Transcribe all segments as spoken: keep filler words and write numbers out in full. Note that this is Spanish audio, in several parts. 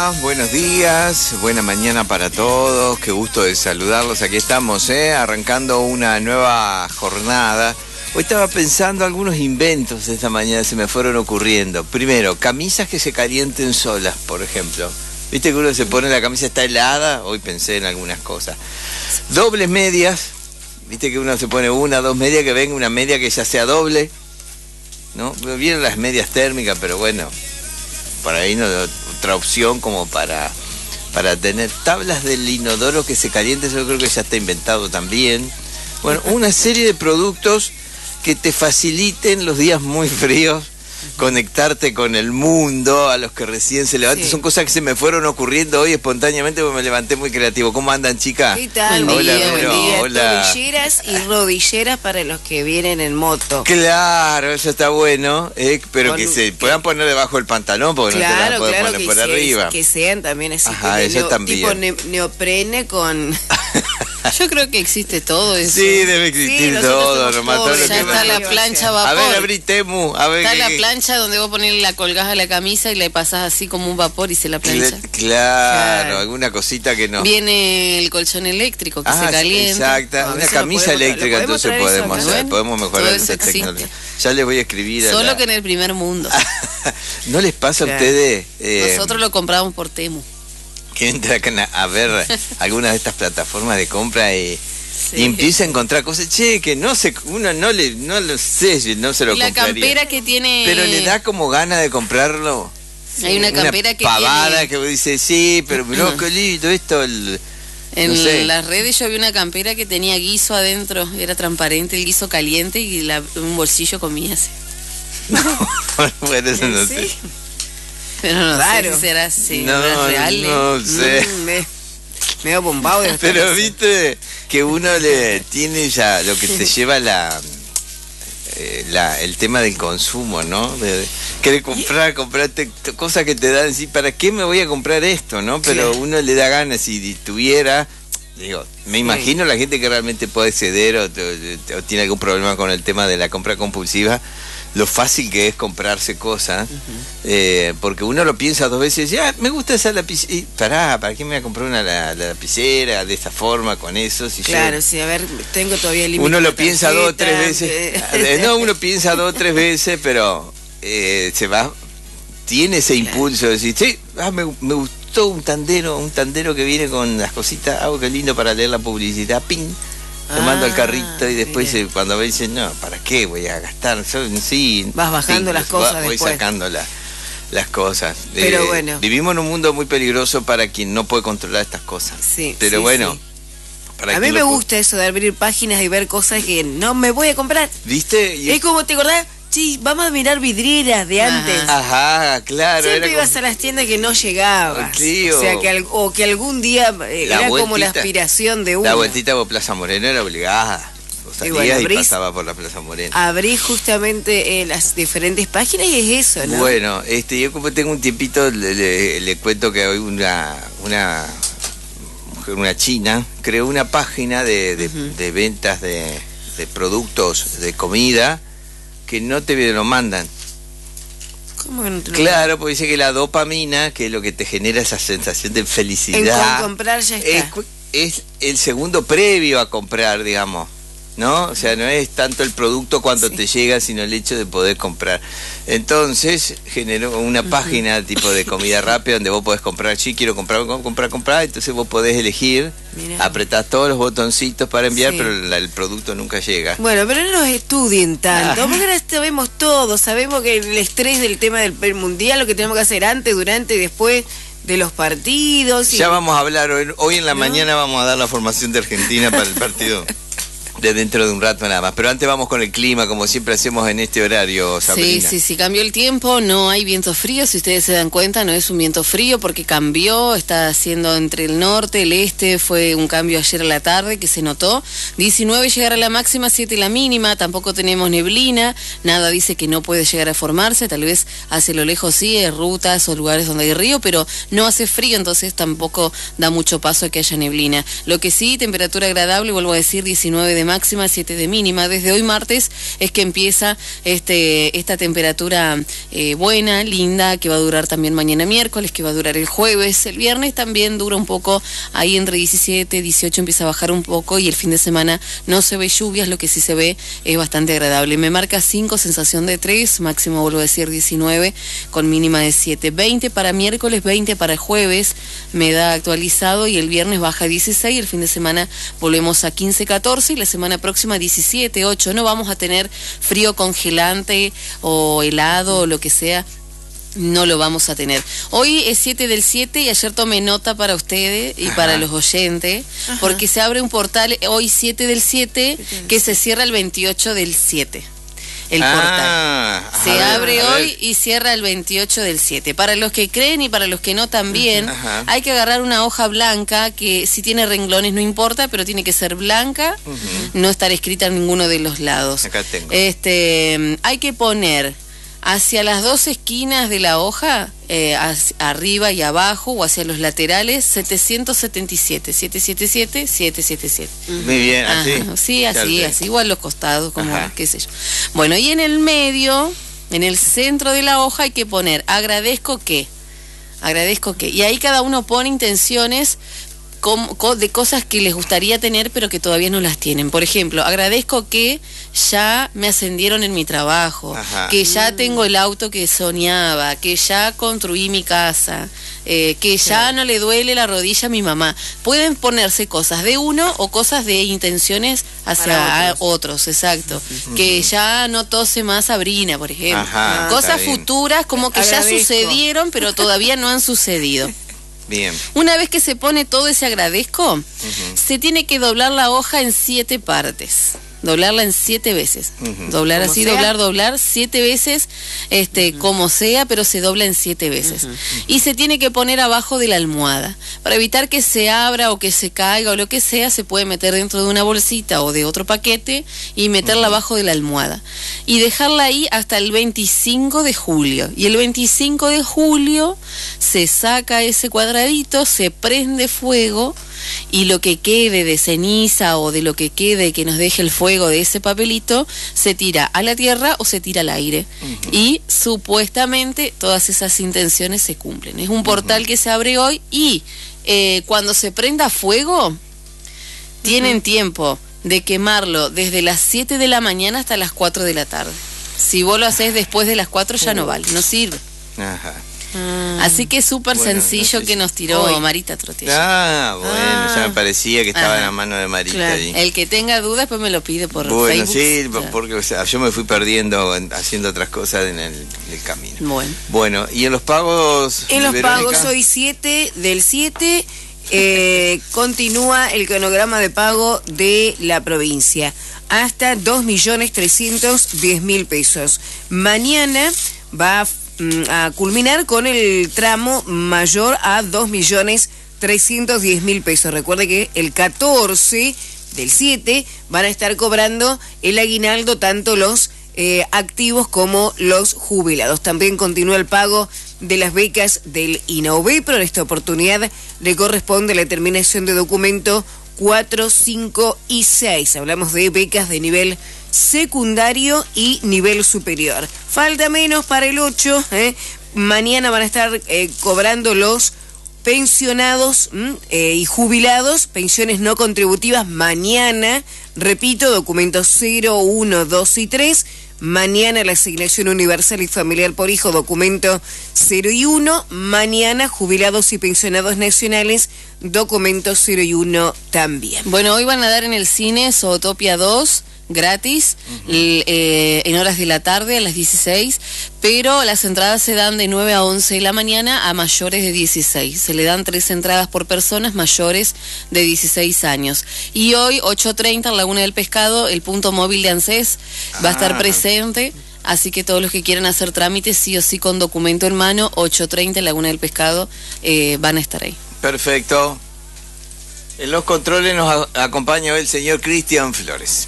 va? Buenos días, buena mañana para todos, qué gusto de saludarlos. Aquí estamos, ¿eh? Arrancando una nueva jornada. Hoy estaba pensando algunos inventos esta mañana, se me fueron ocurriendo. Primero, camisas que se calienten solas, por ejemplo. ¿Viste que uno se pone la camisa, está helada? Hoy pensé en algunas cosas. Dobles medias. ¿Viste que uno se pone una, dos medias, que venga una media que ya sea doble? ¿No? Vienen las medias térmicas, pero bueno, por ahí no otra opción como para, para tener tablas del inodoro que se calienten, yo creo que ya está inventado también. Bueno, una serie de productos que te faciliten los días muy fríos, conectarte con el mundo, a los que recién se levantan. Sí. Son cosas que se me fueron ocurriendo hoy espontáneamente porque me levanté muy creativo. ¿Cómo andan, chicas? ¿Qué tal? Buen hola, día, buen bueno, día. Hola. Tobilleras y rodilleras para los que vienen en moto. Claro, eso está bueno, eh, pero Con, que se puedan poner debajo del pantalón porque claro, no te la pueden claro, poner que por se, arriba. Que sean también así. Ajá, eso neo, también. Tipo ne, neoprene con... Yo creo que existe todo eso. Sí, debe existir sí, todo, nomás todo lo ya que está la plancha a vapor. A ver, abrí Temu, a ver. Está qué, la qué... plancha donde vos ponés la colgás a la camisa y le pasás así como un vapor y se la plancha. Claro, Claro. alguna cosita que no. Viene el colchón eléctrico que ah, se calienta. Exacto, A una ver si camisa lo podemos, eléctrica, lo entonces podemos podemos traer eso, hacer, ¿no? podemos mejorar Todo esa eso tecnología. existe. Ya les voy a escribir. A Solo la... que en el primer mundo. ¿No les pasa Claro. a ustedes? Eh, Nosotros lo compramos por Temu. que entran a, a ver algunas de estas plataformas de compra y, Sí. y empieza a encontrar cosas, che, que no sé, uno no le, no lo sé, no se lo Y la compraría. campera que tiene... Pero le da como gana de comprarlo. Hay una campera que pavada tiene... que vos dices, sí, pero mirá qué lindo esto. El, En no sé. las redes yo vi una campera que tenía guiso adentro, era transparente, el guiso caliente y la, un bolsillo comía así. Bueno, eso no ¿Sí? sé. Pero no Claro. sé si será así, No, ¿no es real? no ¿eh? sé. Mm, me, medio bombado. de Pero estar- viste que uno le tiene ya lo que te lleva la, eh, la el tema del consumo, ¿no? De, de querer comprar, comprarte t- cosas que te dan, sí, ¿para qué me voy a comprar esto, no? Pero Claro. uno le da ganas, si tuviera, digo, me imagino la gente que realmente puede ceder o, te- te- o tiene algún problema con el tema de la compra compulsiva, lo fácil que es comprarse cosas, eh, porque uno lo piensa dos veces, ya, me gusta esa lapicera, y pará, ¿para qué me voy a comprar una la, la lapicera de esta forma, con eso? Si Claro, yo... sí, a ver, tengo todavía el límite. Uno lo de piensa dos o tres tarjeta, veces, eh, eh, no, uno piensa dos o tres veces, pero eh, se va, tiene ese Claro. impulso de decir, sí, ah, me, me gustó un tandero, un tandero que viene con las cositas, ah, qué lindo para leer la publicidad, ping. Tomando el Ah, carrito y después mira. eh, cuando me dicen, no, ¿para qué voy a gastar? Yo, sí, Vas bajando sí, las cosas voy después. sacando la- las cosas. Pero bueno. Vivimos en un mundo muy peligroso para quien no puede controlar estas cosas. Sí, Pero sí, bueno, sí. para A quien mí me lo pu- gusta eso de abrir páginas y ver cosas que no me voy a comprar. ¿Viste? Y- Es como, ¿te acordás? Sí, vamos a mirar vidrieras de Ajá. antes. Ajá, claro. Siempre era ibas como- a las tiendas que no llegabas. Sí, o sea, o- que, al- o que algún día eh, La era como la vueltita- aspiración de uno. La vueltita por Plaza Moreno era obligada. Vos salías bueno, y abrís- pasaba por la Plaza Moreno. Abrí justamente eh, las diferentes páginas y es eso, ¿no? Bueno, este, yo como tengo un tiempito, le, le- le cuento que hoy una, una mujer, una china, creó una página de, de, Ujú. de ventas de, de productos de comida que no te lo mandan. ¿Cómo que no te lo- Claro, porque dice que la dopamina, que es lo que te genera esa sensación de En felicidad, con comprar ya está. es, cu- es el segundo previo a comprar, digamos, ¿no? O sea, no es tanto el producto cuando Sí. te llega, sino el hecho de poder comprar. Entonces, generó una página tipo de comida rápida donde vos podés comprar, sí, quiero comprar, comprar, comprar, entonces vos podés elegir, Mirá. apretás todos los botoncitos para enviar, Sí. pero la- el producto nunca llega. Bueno, pero no nos estudien tanto, Ah. porque ahora sabemos todo, sabemos que el estrés del tema del, del mundial, lo que tenemos que hacer antes, durante y después de los partidos. Y... Ya vamos a hablar, hoy, hoy en la ¿No? mañana vamos a dar la formación de Argentina para el partido de dentro de un rato nada más. Pero antes vamos con el clima, como siempre hacemos en este horario, Sí, Sabrina. sí, sí, cambió el tiempo, no hay viento frío, si ustedes se dan cuenta, no es un viento frío porque cambió, está haciendo entre el norte, el este, fue un cambio ayer a la tarde que se notó, diecinueve llegará la máxima, siete la mínima, tampoco tenemos neblina, nada dice que no puede llegar a formarse, tal vez hacia lo lejos sí, hay rutas o lugares donde hay río, pero no hace frío, entonces tampoco da mucho paso a que haya neblina. Lo que sí, temperatura agradable, vuelvo a decir, diecinueve de máxima, siete de mínima. Desde hoy martes es que empieza este, esta temperatura eh, buena, linda, que va a durar también mañana miércoles, que va a durar el jueves. El viernes también dura un poco, ahí entre diecisiete, dieciocho empieza a bajar un poco, y el fin de semana no se ve lluvias, lo que sí se ve es bastante agradable. Me marca cinco, sensación de tres, máximo vuelvo a decir diecinueve, con mínima de siete. veinte para miércoles, veinte para jueves, me da actualizado, y el viernes baja dieciséis, el fin de semana volvemos a quince, catorce, y la semana próxima diecisiete, ocho. No vamos a tener frío congelante o helado o lo que sea. No lo vamos a tener. Hoy es siete del siete, y ayer tomé nota para ustedes y Ajá. para los oyentes, Ajá. porque se abre un portal hoy siete del siete que se cierra el veintiocho del siete. El ah, portal se ver, abre hoy y cierra el veintiocho del siete. Para los que creen y para los que no también, Ajá. hay que agarrar una hoja blanca que si tiene renglones no importa, pero tiene que ser blanca, uh-huh. no estar escrita en ninguno de los lados. Acá tengo. Este, hay que poner hacia las dos esquinas de la hoja, eh, hacia arriba y abajo, o hacia los laterales, setecientos setenta y siete, setecientos setenta y siete, setecientos setenta y siete. Muy bien, así. Ajá, sí, así, así, igual los costados, como Ajá. qué sé yo. Bueno, y en el medio, en el centro de la hoja hay que poner, agradezco que, agradezco que, y ahí cada uno pone intenciones de cosas que les gustaría tener pero que todavía no las tienen. Por ejemplo, agradezco que ya me ascendieron en mi trabajo, Ajá. que ya tengo el auto que soñaba, que ya construí mi casa, eh, que ya sí. no le duele la rodilla a mi mamá. Pueden ponerse cosas de uno o cosas de intenciones hacia otros. otros, exacto. Uh-huh. Que ya no tose más Sabrina, por ejemplo. Ajá, cosas futuras como que agradezco. Ya sucedieron pero todavía no han sucedido. Bien. Una vez que se pone todo ese agradezco, uh-huh. se tiene que doblar la hoja en siete partes. Doblarla en siete veces. Uh-huh. Doblar así, sea. doblar, doblar, siete veces, este, uh-huh. como sea, pero se dobla en siete veces. Uh-huh. Y se tiene que poner abajo de la almohada. Para evitar que se abra o que se caiga o lo que sea, se puede meter dentro de una bolsita o de otro paquete y meterla uh-huh. abajo de la almohada. Y dejarla ahí hasta el veinticinco de julio. Y el veinticinco de julio se saca ese cuadradito, se prende fuego, y lo que quede de ceniza o de lo que quede que nos deje el fuego de ese papelito se tira a la tierra o se tira al aire. Uh-huh. Y supuestamente todas esas intenciones se cumplen. Es un portal uh-huh. que se abre hoy, y eh, cuando se prenda fuego tienen uh-huh. tiempo de quemarlo desde las siete de la mañana hasta las cuatro de la tarde. Si vos lo haces después de las cuatro ya uh-huh. no vale, no sirve. Ajá. Ah. Así que es súper bueno, sencillo no sé que nos tiró hoy. Marita Trotiello. Ah, bueno, ah. ya me parecía que estaba Ajá. en la mano de Marita. Claro. Ahí. El que tenga dudas pues me lo pide por bueno, Facebook. Bueno, sí, porque o sea, yo me fui perdiendo haciendo otras cosas en el, el camino. Bueno. Bueno, ¿y en los pagos? En los Verónica? Pagos hoy siete del siete eh, continúa el cronograma de pago de la provincia. Hasta dos millones trescientos diez mil pesos. Mañana va a a culminar con el tramo mayor a dos millones trescientos diez mil pesos. Recuerde que el catorce del siete van a estar cobrando el aguinaldo tanto los eh, activos como los jubilados. También continúa el pago de las becas del INAUBE, pero en esta oportunidad le corresponde la terminación de documento cuatro, cinco y seis. Hablamos de becas de nivel secundario y nivel superior. Falta menos para el ocho. ¿eh? Mañana van a estar eh, cobrando los pensionados eh, y jubilados, pensiones no contributivas. Mañana, repito, documentos cero, uno, dos y tres. Mañana la asignación universal y familiar por hijo, documento cero y uno. Mañana jubilados y pensionados nacionales, documento cero y uno también. Bueno, hoy van a dar en el cine Zootopia dos, gratis, uh-huh. eh, en horas de la tarde a las dieciséis, pero las entradas se dan de nueve a once de la mañana a mayores de dieciséis. Se le dan tres entradas por personas mayores de dieciséis años. Y hoy, ocho treinta, en Laguna del Pescado, el punto móvil de ANSES va a estar presente. Así que todos los que quieran hacer trámites, sí o sí con documento en mano, ocho treinta en Laguna del Pescado, eh, van a estar ahí. Perfecto. En los controles nos acompaña hoy el señor Cristian Flores.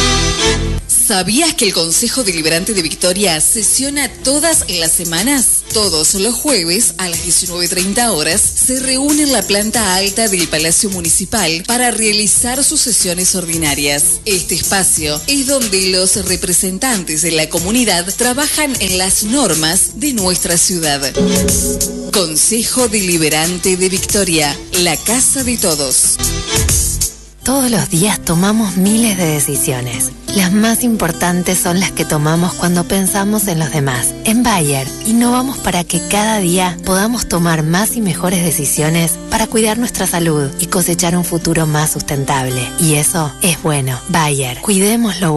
¿Sabías que el Consejo Deliberante de Victoria sesiona todas las semanas? Todos los jueves a las diecinueve treinta horas se reúne en la planta alta del Palacio Municipal para realizar sus sesiones ordinarias. Este espacio es donde los representantes de la comunidad trabajan en las normas de nuestra ciudad. Consejo Deliberante de Victoria, la casa de todos. Todos los días tomamos miles de decisiones. Las más importantes son las que tomamos cuando pensamos en los demás. En Bayer, innovamos para que cada día podamos tomar más y mejores decisiones para cuidar nuestra salud y cosechar un futuro más sustentable. Y eso es bueno. Bayer, cuidemos lo bueno.